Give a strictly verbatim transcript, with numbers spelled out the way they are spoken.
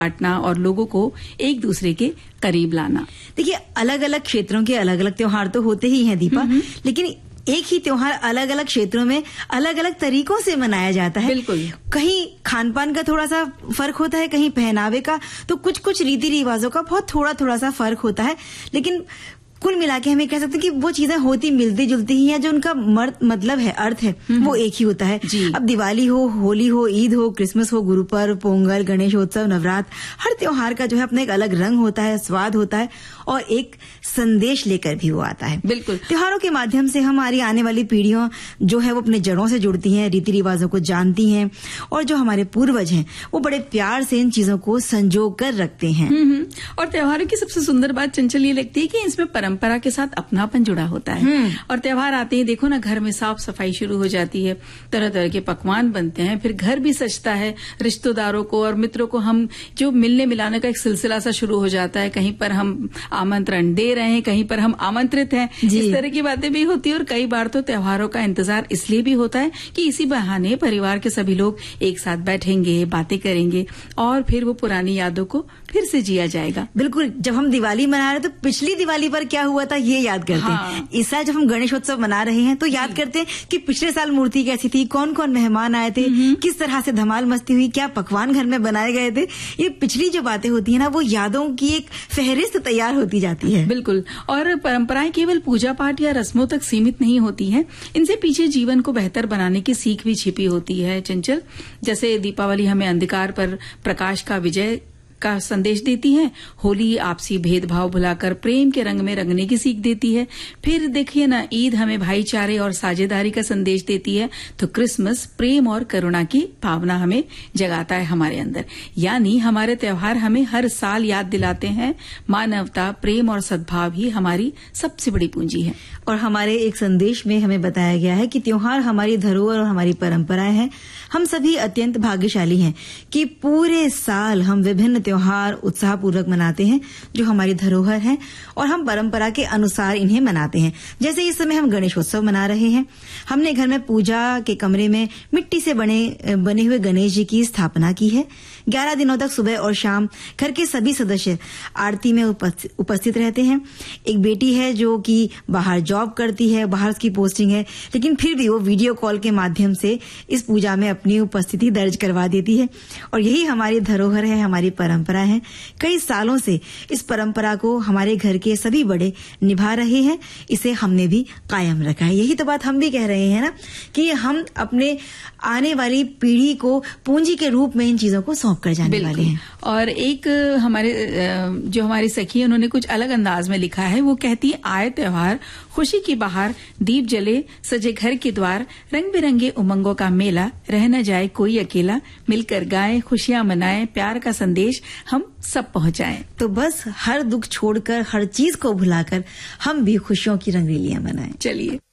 बांटना और लोगों को एक दूसरे के करीब लाना। देखिए, अलग अलग क्षेत्रों के अलग अलग त्योहार तो होते ही हैं दीपा, लेकिन एक ही त्योहार अलग अलग क्षेत्रों में अलग अलग तरीकों से मनाया जाता है। बिल्कुल। कहीं खान पान का थोड़ा सा फर्क होता है, कहीं पहनावे का, तो कुछ कुछ रीति रिवाजों का बहुत थोड़ा थोड़ा सा फर्क होता है, लेकिन कुल मिला के हमें कह सकते हैं कि वो चीजें होती मिलती जुलती ही हैं, जो उनका मतलब है, अर्थ है, वो एक ही होता है। अब दिवाली हो, होली हो, ईद हो, क्रिसमस हो, गुरु पर्व, पोंगल, गणेशोत्सव, नवरात्र, हर त्योहार का जो है अपना एक अलग रंग होता है, स्वाद होता है और एक संदेश लेकर भी वो आता है। बिल्कुल। त्योहारों के माध्यम से हमारी आने वाली पीढ़ियों जो है वो अपने जड़ों से जुड़ती हैं, रीति रिवाजों को जानती हैं, और जो हमारे पूर्वज हैं वो बड़े प्यार से इन चीजों को संजो कर रखते हैं। और त्योहारों की सबसे सुंदर बात चंचल ये लगती है कि इसमें परंपरा के साथ अपनापन जुड़ा होता है। और त्योहार आते ही देखो ना, घर में साफ सफाई शुरू हो जाती है, तरह तरह के पकवान बनते हैं, फिर घर भी सजता है, रिश्तेदारों को और मित्रों को हम जो मिलने मिलाने का एक सिलसिला सा शुरू हो जाता है। कहीं पर हम आमंत्रण दे रहे हैं, कहीं पर हम आमंत्रित हैं, इस तरह की बातें भी होती है। और कई बार तो त्योहारों का इंतजार इसलिए भी होता है कि इसी बहाने परिवार के सभी लोग एक साथ बैठेंगे, बातें करेंगे और फिर वो पुरानी यादों को फिर से जिया जाएगा। बिल्कुल। जब हम दिवाली मना रहे हैं तो पिछली दिवाली पर क्या हुआ था ये याद करते हाँ। हैं। इस साल जब हम गणेशोत्सव मना रहे हैं तो याद करते हैं कि पिछले साल मूर्ति कैसी थी, कौन कौन मेहमान आए थे, किस तरह से धमाल मस्ती हुई, क्या पकवान घर में बनाए गए थे। ये पिछली जो बातें होती है ना, वो यादों की एक फहरिस्त तैयार होती जाती है। बिल्कुल। और परंपराएं केवल पूजा पाठ या रस्मों तक सीमित नहीं होती हैं, इनसे पीछे जीवन को बेहतर बनाने की सीख भी छिपी होती है चंचल। जैसे दीपावली हमें अंधकार पर प्रकाश का विजय का संदेश देती है, होली आपसी भेदभाव भुलाकर प्रेम के रंग में रंगने की सीख देती है, फिर देखिए ना ईद हमें भाईचारे और साझेदारी का संदेश देती है, तो क्रिसमस प्रेम और करुणा की भावना हमें जगाता है हमारे अंदर। यानी हमारे त्योहार हमें हर साल याद दिलाते हैं मानवता, प्रेम और सद्भाव ही हमारी सबसे बड़ी पूंजी है। और हमारे एक संदेश में हमें बताया गया है कि त्योहार हमारी धरोहर और हमारी परंपराएं हैं। हम सभी अत्यंत भाग्यशाली हैं कि पूरे साल हम विभिन्न त्योहार उत्साहपूर्वक मनाते हैं जो हमारी धरोहर है, और हम परंपरा के अनुसार इन्हें मनाते हैं। जैसे इस समय हम गणेशोत्सव मना रहे हैं, हमने घर में पूजा के कमरे में मिट्टी से बने बने हुए गणेश जी की स्थापना की है। ग्यारह दिनों तक सुबह और शाम घर के सभी सदस्य आरती में उपस्थित रहते हैं। एक बेटी है जो कि बाहर जॉब करती है, बाहर उसकी पोस्टिंग है, लेकिन फिर भी वो वीडियो कॉल के माध्यम से इस पूजा में अपनी उपस्थिति दर्ज करवा देती है। और यही हमारी धरोहर है, हमारी परंपरा है। कई सालों से इस परंपरा को हमारे घर के सभी बड़े निभा रहे हैं, इसे हमने भी कायम रखा है। यही तो बात हम भी कह रहे हैं ना कि हम अपने आने वाली पीढ़ी को पूंजी के रूप में इन चीजों को सौंप कर जाने वाले हैं। और एक हमारे जो हमारी सखी है, उन्होंने कुछ अलग अंदाज में लिखा है। वो कहती है, आए त्योहार खुशी की बहार, दीप जले सजे घर के द्वार, रंग बिरंगे उमंगों का मेला, रह न जाए कोई अकेला, मिलकर गाएं खुशियां मनाएं, प्यार का संदेश हम सब पहुंचाएं। तो बस हर दुख छोड़कर, हर चीज को भुलाकर हम भी खुशियों की रंगरेलियां मनाएं। चलिए।